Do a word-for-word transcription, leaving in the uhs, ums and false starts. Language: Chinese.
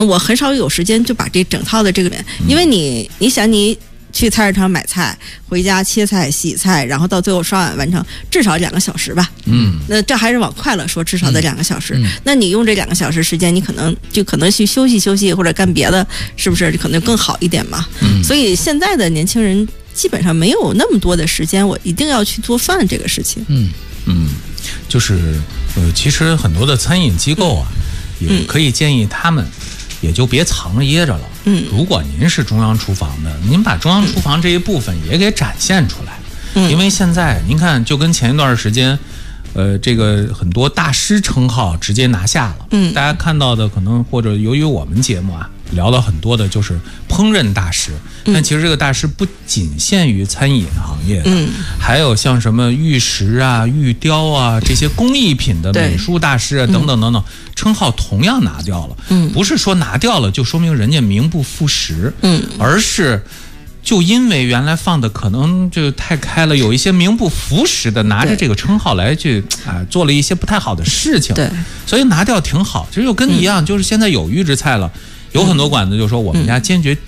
我很少有时间就把这整套的这个，因为你你想你去菜市场买菜，回家切菜、洗菜，然后到最后刷碗完成，至少两个小时吧。 嗯， 那这还是往快了说，至少得两个小时。 嗯、 那你用这两个小时时间，你可能就可能去休息休息或者干别的，是不是可能更好一点嘛？ 嗯， 所以现在的年轻人基本上没有那么多的时间，我一定要去做饭这个事情。 嗯嗯，就是呃，其实很多的餐饮机构啊，嗯、也可以建议他们。也就别藏着掖着了。 嗯， 如果您是中央厨房的，您把中央厨房这一部分也给展现出来。 嗯， 因为现在您看，就跟前一段时间，呃，这个很多大师称号直接拿下了。 嗯， 大家看到的可能或者由于我们节目啊聊了很多的就是烹饪大师， 嗯、 但其实这个大师不仅限于餐饮行业， 嗯， 还有像什么玉石啊、玉雕啊这些工艺品的美术大师啊等等等等。称号同样拿掉了， 嗯， 不是说拿掉了就说明人家名不副实， 嗯， 而是就因为原来放的可能就太开了，有一些名不副实的拿着这个称号来去啊、呃、做了一些不太好的事情， 对， 所以拿掉挺好。其实就跟你一样，嗯、就是现在有预制菜了，有很多馆子就说我们家坚决